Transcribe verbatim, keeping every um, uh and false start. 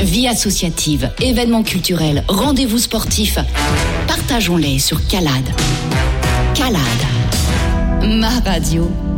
Vie associative, événements culturels, rendez-vous sportifs. Partageons-les sur Calade. Calade, ma radio.